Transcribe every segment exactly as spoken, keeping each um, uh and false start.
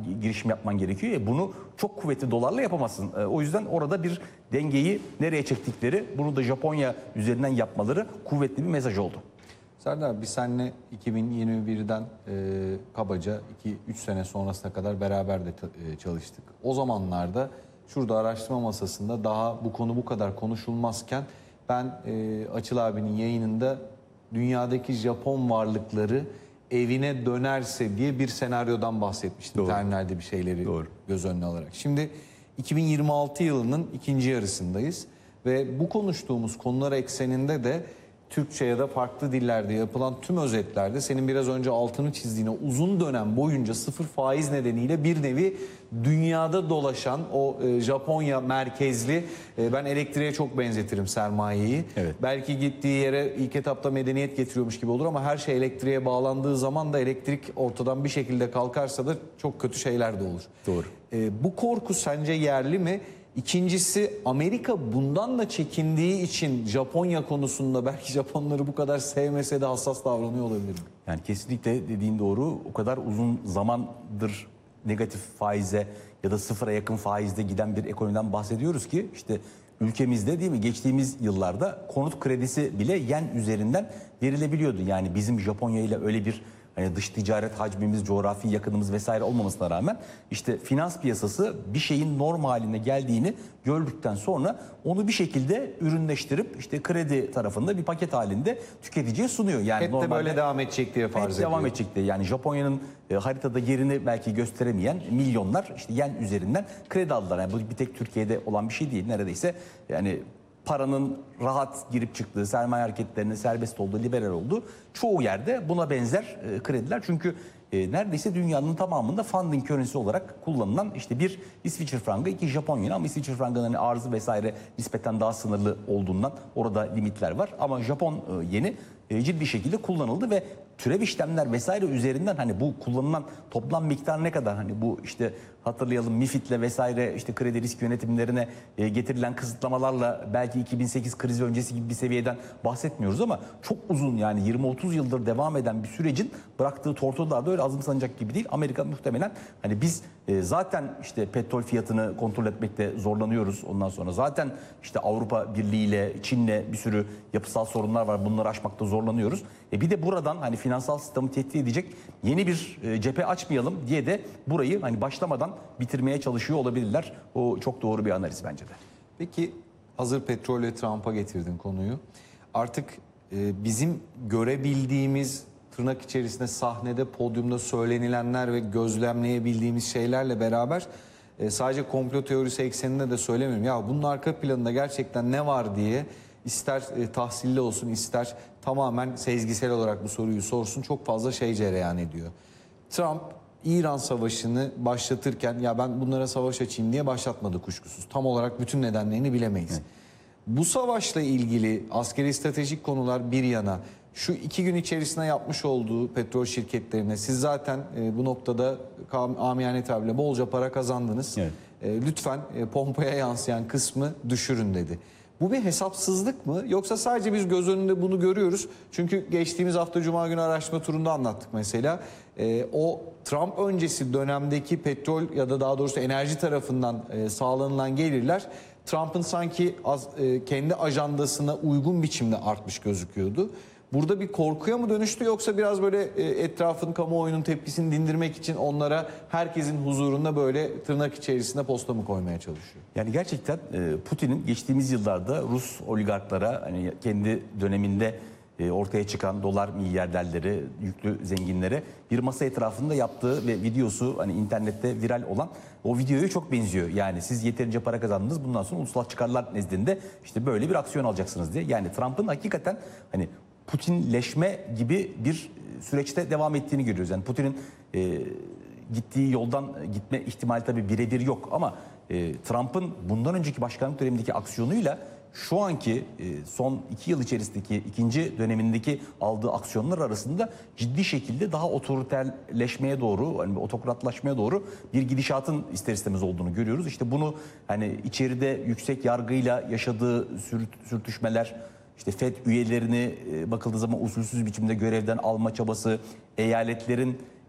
girişim yapman gerekiyor. E bunu çok kuvvetli dolarla yapamazsın. E, o yüzden orada bir dengeyi nereye çektikleri, bunu da Japonya üzerinden yapmaları kuvvetli bir mesaj oldu. Serdar, biz seninle iki bin yirmi birden e, kabaca iki üç sene sonrasına kadar beraber de e, çalıştık. O zamanlarda şurada araştırma masasında daha bu konu bu kadar konuşulmazken ben e, Açıl abinin yayınında dünyadaki Japon varlıkları evine dönerse diye bir senaryodan bahsetmiştim. Doğru. Terminalde bir şeyleri Doğru. göz önüne alarak. Şimdi iki bin yirmi altı yılının ikinci yarısındayız ve bu konuştuğumuz konular ekseninde de Türkçe ya da farklı dillerde yapılan tüm özetlerde senin biraz önce altını çizdiğine uzun dönem boyunca sıfır faiz nedeniyle bir nevi dünyada dolaşan o e, Japonya merkezli, e, ben elektriğe çok benzetirim sermayeyi. Evet. Belki gittiği yere ilk etapta medeniyet getiriyormuş gibi olur ama her şey elektriğe bağlandığı zaman da elektrik ortadan bir şekilde kalkarsa da çok kötü şeyler de olur. Doğru. E, bu korku sence yerli mi? İkincisi, Amerika bundan da çekindiği için Japonya konusunda belki Japonları bu kadar sevmese de hassas davranıyor olabilir mi? Yani kesinlikle dediğin doğru. O kadar uzun zamandır negatif faize ya da sıfıra yakın faizde giden bir ekonomiden bahsediyoruz ki işte ülkemizde değil mi geçtiğimiz yıllarda konut kredisi bile yen üzerinden verilebiliyordu. Yani bizim Japonya ile öyle bir hani dış ticaret hacmimiz, coğrafi yakınımız vesaire olmamasına rağmen işte finans piyasası bir şeyin norm haline geldiğini gördükten sonra onu bir şekilde ürünleştirip işte kredi tarafında bir paket halinde tüketiciye sunuyor. Yani Hep de böyle devam edecek diye farz ediyor. Devam edecek diye. Yani Japonya'nın e, haritada yerini belki gösteremeyen milyonlar işte yen üzerinden kredi aldılar. Yani bu bir tek Türkiye'de olan bir şey değil. Neredeyse yani paranın rahat girip çıktığı, sermaye hareketlerinin serbest olduğu, liberal olduğu çoğu yerde buna benzer e, krediler. Çünkü e, neredeyse dünyanın tamamında funding currency olarak kullanılan işte bir İsviçre frangı, iki Japon yeni ama İsviçre frangının hani arzı vesaire nispeten daha sınırlı olduğundan orada limitler var. Ama Japon e, yeni e, ciddi şekilde kullanıldı ve türev işlemler vesaire üzerinden hani bu kullanılan toplam miktar ne kadar hani bu işte hatırlayalım MiFID'le vesaire işte kredi risk yönetimlerine e, getirilen kısıtlamalarla belki iki bin sekiz krizi öncesi gibi bir seviyeden bahsetmiyoruz ama çok uzun yani yirmi otuz yıldır devam eden bir sürecin bıraktığı tortular da öyle azımsanacak gibi değil. Amerika muhtemelen hani biz e, zaten işte petrol fiyatını kontrol etmekte zorlanıyoruz ondan sonra zaten işte Avrupa Birliği ile Çin'le bir sürü yapısal sorunlar var, bunları aşmakta zorlanıyoruz. E bir de buradan hani finansal sistemi tehdit edecek yeni bir e, cephe açmayalım diye de burayı hani başlamadan bitirmeye çalışıyor olabilirler. O çok doğru bir analiz bence de. Peki hazır petrol ve Trump'a getirdin konuyu. Artık e, bizim görebildiğimiz tırnak içerisinde sahnede, podyumda söylenilenler ve gözlemleyebildiğimiz şeylerle beraber e, sadece komplo teorisi ekseninde de söylemiyorum. Ya bunun arka planında gerçekten ne var diye ister e, tahsilli olsun ister tamamen sezgisel olarak bu soruyu sorsun çok fazla şey cereyan ediyor. Trump İran Savaşı'nı başlatırken ya ben bunlara savaş açayım diye başlatmadı kuşkusuz. Tam olarak bütün nedenlerini bilemeyiz. Evet. Bu savaşla ilgili askeri stratejik konular bir yana şu iki gün içerisinde yapmış olduğu petrol şirketlerine siz zaten e, bu noktada amiyane tabirle bolca para kazandınız. Evet. E, lütfen e, pompaya yansıyan kısmı düşürün dedi. Bu bir hesapsızlık mı yoksa sadece biz göz önünde bunu görüyoruz? Çünkü geçtiğimiz hafta Cuma günü araştırma turunda anlattık mesela. E, o Trump öncesi dönemdeki petrol ya da daha doğrusu enerji tarafından e, sağlanılan gelirler Trump'ın sanki az, e, kendi ajandasına uygun biçimde artmış gözüküyordu. Burada bir korkuya mı dönüştü yoksa biraz böyle e, etrafın kamuoyunun tepkisini dindirmek için onlara herkesin huzurunda böyle tırnak içerisinde posta mı koymaya çalışıyor? Yani gerçekten e, Putin'in geçtiğimiz yıllarda Rus oligarklara hani kendi döneminde e, ortaya çıkan dolar milyarderleri, yüklü zenginlere bir masa etrafında yaptığı ve videosu hani internette viral olan o videoya çok benziyor. Yani siz yeterince para kazandınız bundan sonra ulusal çıkarlar nezdinde işte böyle bir aksiyon alacaksınız diye. Yani Trump'ın hakikaten hani Putinleşme gibi bir süreçte devam ettiğini görüyoruz. Yani Putin'in e, gittiği yoldan gitme ihtimali tabii birebir yok ama e, Trump'ın bundan önceki başkanlık dönemindeki aksiyonuyla şu anki e, son iki yıl içerisindeki ikinci dönemindeki aldığı aksiyonlar arasında ciddi şekilde daha otoriterleşmeye doğru, hani otokratlaşmaya doğru bir gidişatın ister istemez olduğunu görüyoruz. İşte bunu hani içeride yüksek yargıyla yaşadığı sürt, sürtüşmeler, İşte F E D üyelerini bakıldığı zaman usulsüz biçimde görevden alma çabası, eyaletlerin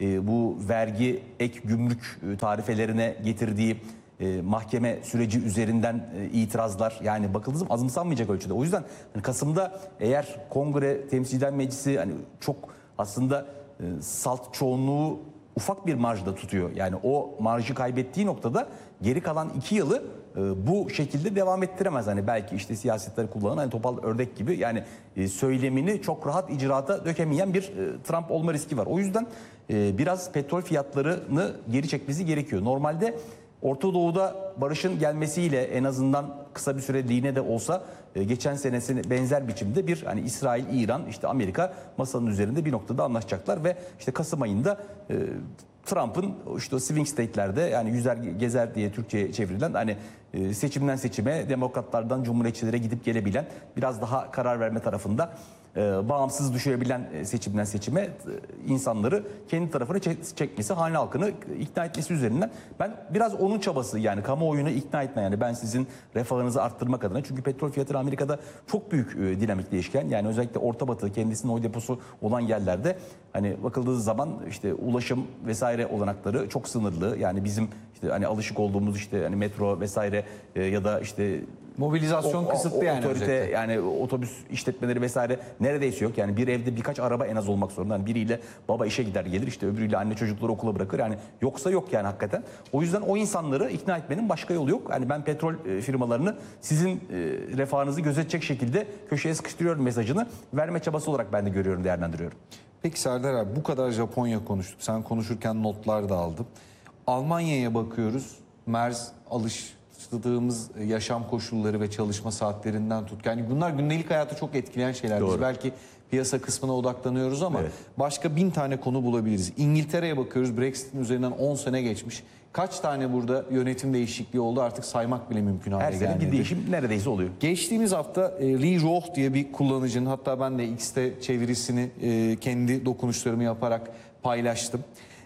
e, bu vergi, ek gümrük e, tarifelerine getirdiği e, mahkeme süreci üzerinden e, itirazlar, yani bakıldığı zaman azımsanmayacak ölçüde. O yüzden hani Kasım'da eğer Kongre Temsilciler Meclisi hani çok aslında e, salt çoğunluğu ufak bir marjda tutuyor. Yani o marjı kaybettiği noktada geri kalan iki yılı e, bu şekilde devam ettiremez. Hani belki işte siyasetleri kullanan hani topal ördek gibi, yani e, söylemini çok rahat icraata dökemeyen bir e, Trump olma riski var. O yüzden e, biraz petrol fiyatlarını geri çekmesi gerekiyor. Normalde Orta Doğu'da barışın gelmesiyle en azından kısa bir süreliğine de olsa e, geçen senesine benzer biçimde bir hani İsrail, İran, işte Amerika masanın üzerinde bir noktada anlaşacaklar ve işte Kasım ayında e, Trump'ın işte o swing state'lerde, yani yüzer gezer diye Türkçe'ye çevrilen, hani e, seçimden seçime demokratlardan cumhuriyetçilere gidip gelebilen, biraz daha karar verme tarafında e, bağımsız düşürebilen e, seçimden seçime e, insanları kendi tarafına çek- çekmesi, hane halkını ikna etmesi üzerinden ben biraz onun çabası, yani kamuoyunu ikna etme, yani ben sizin refahınızı arttırmak adına, çünkü petrol fiyatları Amerika'da çok büyük e, dinamik değişken, yani özellikle Orta Batı, kendisinin oy deposu olan yerlerde hani bakıldığı zaman işte ulaşım vesaire olanakları çok sınırlı, yani bizim işte hani alışık olduğumuz işte hani metro vesaire e, ya da işte Mobilizasyon O- o- kısıtlı o- yani otorite, özetle. yani otobüs işletmeleri vesaire neredeyse yok. Yani bir evde birkaç araba en az olmak zorunda. Yani biriyle baba işe gider gelir, işte öbürüyle anne çocukları okula bırakır. Yani yoksa yok yani hakikaten. O yüzden o insanları ikna etmenin başka yolu yok. Yani ben petrol e, firmalarını sizin e, refahınızı gözetecek şekilde köşeye sıkıştırıyorum mesajını verme çabası olarak ben de görüyorum, değerlendiriyorum. Peki Serdar abi, bu kadar Japonya konuştuk. Sen konuşurken notlar da aldım. Almanya'ya bakıyoruz. Merz, alıştığımız yaşam koşulları ve çalışma saatlerinden tut. Yani bunlar gündelik hayatı çok etkileyen şeyler. Biz Doğru. belki piyasa kısmına odaklanıyoruz ama Evet. başka bin tane konu bulabiliriz. İngiltere'ye bakıyoruz. Brexit'in üzerinden on sene geçmiş. Kaç tane burada yönetim değişikliği oldu, artık saymak bile mümkün hale Her sene gelmedi. bir değişim neredeyse oluyor. Geçtiğimiz hafta e, Lee Roth diye bir kullanıcının, hatta ben de X'te çevirisini e, kendi dokunuşlarımı yaparak paylaştım.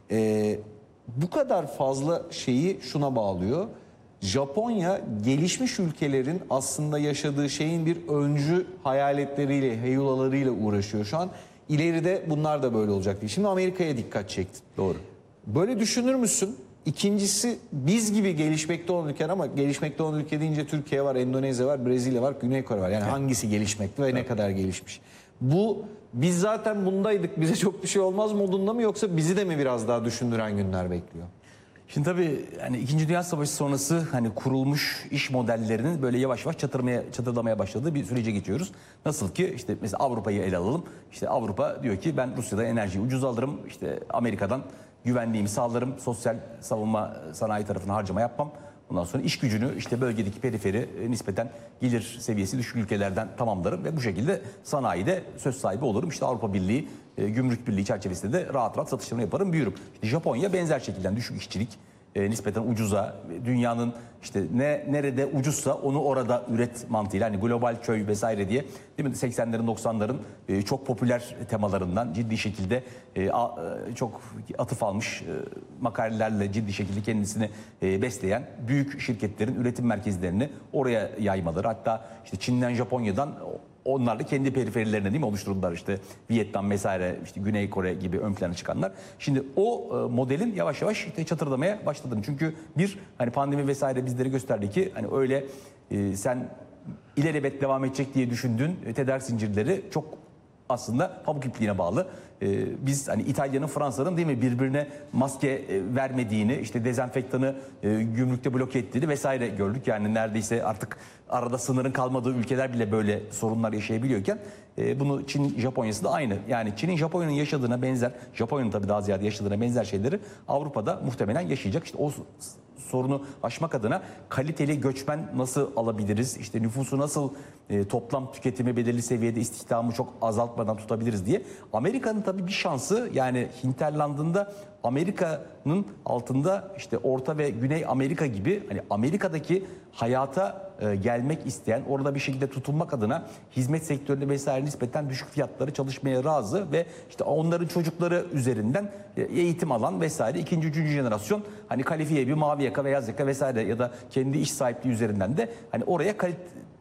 E, bu kadar fazla şeyi şuna bağlıyor. Japonya gelişmiş ülkelerin aslında yaşadığı şeyin bir öncü hayaletleriyle, heyulalarıyla uğraşıyor şu an. İleride bunlar da böyle olacak diye. Şimdi Amerika'ya dikkat çektin. Doğru. Böyle düşünür müsün? İkincisi, biz gibi gelişmekte olan ülkeler, ama gelişmekte olan ülke deyince Türkiye var, Endonezya var, Brezilya var, Güney Kore var. Yani hangisi gelişmekte ve ne kadar gelişmiş? Bu, biz zaten bundaydık, bize çok bir şey olmaz modunda mı, yoksa bizi de mi biraz daha düşündüren günler bekliyor? Şimdi tabii hani İkinci Dünya Savaşı sonrası hani kurulmuş iş modellerinin böyle yavaş yavaş çatırmaya, çatırlamaya başladığı bir sürece geçiyoruz. Nasıl ki işte mesela Avrupa'yı ele alalım. İşte Avrupa diyor ki ben Rusya'dan enerjiyi ucuz alırım, işte Amerika'dan güvenliğimi sağlarım, sosyal savunma sanayi tarafına harcama yapmam. Ondan sonra iş gücünü işte bölgedeki periferi e, nispeten gelir seviyesi düşük ülkelerden tamamlarım ve bu şekilde sanayide söz sahibi olurum. İşte Avrupa Birliği, e, Gümrük Birliği çerçevesinde de rahat rahat satışlarını yaparım, büyürüm. İşte Japonya benzer şekilde düşük işçilik, e, nispeten ucuza, dünyanın işte ne nerede ucuzsa onu orada üret mantığıyla, hani global köy vesaire diye, değil mi, seksenlerin doksanların e, çok popüler temalarından ciddi şekilde e, a, e, çok atıf almış e, makalelerle ciddi şekilde kendisini e, besleyen büyük şirketlerin üretim merkezlerini oraya yaymaları, hatta işte Çin'den, Japonya'dan onlar da kendi periferilerine, değil mi, oluşturdular, işte Vietnam vesaire, işte Güney Kore gibi ön plana çıkanlar. Şimdi o e, modelin yavaş yavaş işte çatırdamaya başladığını, çünkü bir hani pandemi vesaire bizlere gösterdi ki hani öyle e, sen ilelebet devam edecek diye düşündüğün e, tedarik zincirleri çok aslında pamuk ipliğine bağlı. Ee, biz hani İtalya'nın, Fransa'nın, değil mi, birbirine maske e, vermediğini, işte dezenfektanı e, gümrükte bloke ettiğini vesaire gördük. Yani neredeyse artık arada sınırın kalmadığı ülkeler bile böyle sorunlar yaşayabiliyorken e, bunu Çin, Japonya'sı da aynı. Yani Çin'in, Japonya'nın yaşadığına benzer, Japonya'nın tabii daha ziyade yaşadığına benzer şeyleri Avrupa'da muhtemelen yaşayacak. İşte o sorunu aşmak adına kaliteli göçmen nasıl alabiliriz? İşte nüfusu nasıl e, toplam tüketimi belirli seviyede, istihdamı çok azaltmadan tutabiliriz diye. Amerika'nın tabii bir şansı, yani hinterlandında Amerika'nın altında işte Orta ve Güney Amerika gibi hani Amerika'daki hayata e, gelmek isteyen, orada bir şekilde tutunmak adına hizmet sektöründe vesaire nispeten düşük fiyatları çalışmaya razı ve işte onların çocukları üzerinden e, eğitim alan vesaire ikinci, üçüncü jenerasyon hani kalifiye bir mavi yaka, beyaz yaka vesaire ya da kendi iş sahipliği üzerinden de hani oraya kalit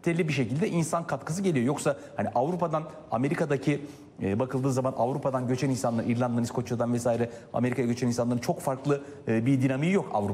bir şekilde insan katkısı geliyor. Yoksa hani Avrupa'dan, Amerika'daki e, bakıldığı zaman Avrupa'dan göçen insanlar, İrlanda'dan, İskoçya'dan vesaire Amerika'ya göçen insanların çok farklı e, bir dinamiği yok Avrupa.